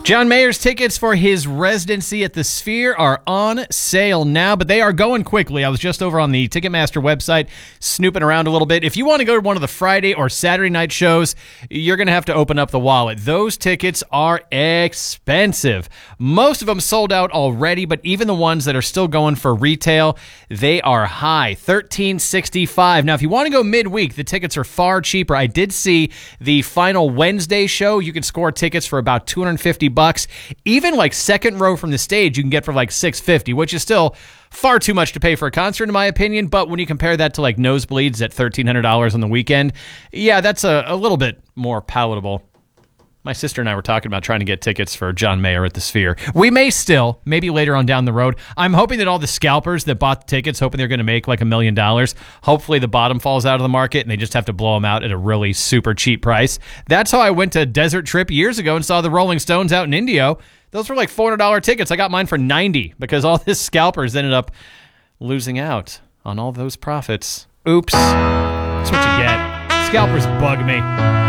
John Mayer's tickets for his residency at the Sphere are on sale now, but they are going quickly. I was just over on the Ticketmaster website snooping around a little bit. If you want to go to one of the Friday or Saturday night shows, you're going to have to open up the wallet. Those tickets are expensive. Most of them sold out already, but even the ones that are still going for retail, they are high, $13.65. Now, if you want to go midweek, the tickets are far cheaper. I did see the final Wednesday show. You can score tickets for about $250. Even like second row from the stage, you can get for like $650, which is still far too much to pay for a concert, in my opinion. But when you compare that to like nosebleeds at $1,300 on the weekend, yeah, that's a little bit more palatable. My sister and I were talking about trying to get tickets for John Mayer at the Sphere. We may still, maybe later on down the road. I'm hoping that all the scalpers that bought the tickets, hoping they're going to make like $1 million. Hopefully the bottom falls out of the market and they just have to blow them out at a really super cheap price. That's how I went to Desert Trip years ago and saw the Rolling Stones out in Indio. Those were like $400 tickets. I got mine for $90 because all the scalpers ended up losing out on all those profits. Oops. That's what you get. Scalpers bug me.